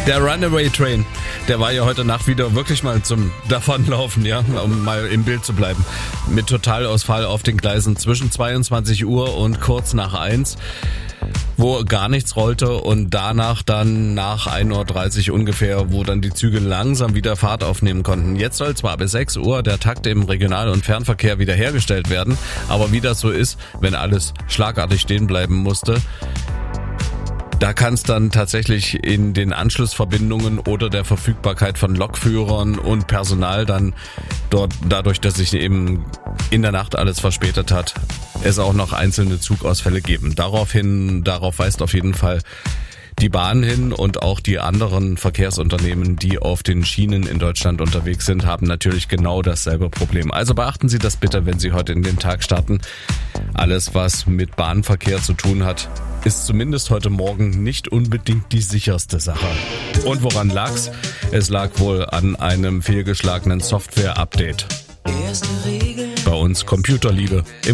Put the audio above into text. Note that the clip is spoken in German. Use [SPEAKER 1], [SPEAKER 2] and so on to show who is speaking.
[SPEAKER 1] Der Runaway Train, der war ja heute Nacht wieder wirklich mal zum Davonlaufen, ja, um mal im Bild zu bleiben. Mit Totalausfall auf den Gleisen zwischen 22 Uhr und kurz nach 1, wo gar nichts rollte und danach dann nach 1.30 Uhr ungefähr, wo dann die Züge langsam wieder Fahrt aufnehmen konnten. Jetzt soll zwar bis 6 Uhr der Takt im Regional- und Fernverkehr wiederhergestellt werden, aber wie das so ist, wenn alles schlagartig stehen bleiben musste, da kann es dann tatsächlich in den Anschlussverbindungen oder der Verfügbarkeit von Lokführern und Personal dann dort, dadurch, dass sich eben in der Nacht alles verspätet hat, es auch noch einzelne Zugausfälle geben. Darauf weist auf jeden Fall die Bahn hin und auch die anderen Verkehrsunternehmen, die auf den Schienen in Deutschland unterwegs sind, haben natürlich genau dasselbe Problem. Also beachten Sie das bitte, wenn Sie heute in den Tag starten. Alles, was mit Bahnverkehr zu tun hat, ist zumindest heute Morgen nicht unbedingt die sicherste Sache. Und woran lag's? Es lag wohl an einem fehlgeschlagenen Software-Update. Bei uns Computerliebe im